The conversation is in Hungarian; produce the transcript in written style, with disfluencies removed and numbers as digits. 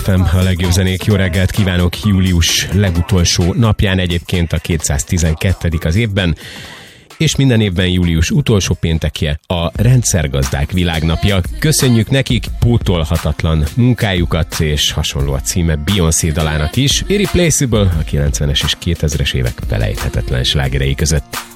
FM, a legjobb zenék. Jó reggelt kívánok július legutolsó napján, egyébként a 212. az évben, és minden évben július utolsó péntekje a Rendszergazdák világnapja. Köszönjük nekik pótolhatatlan munkájukat, és hasonló a címe Beyoncé dalának is. Irreplaceable, a 90-es és 2000-es évek felejthetetlen slágerei között.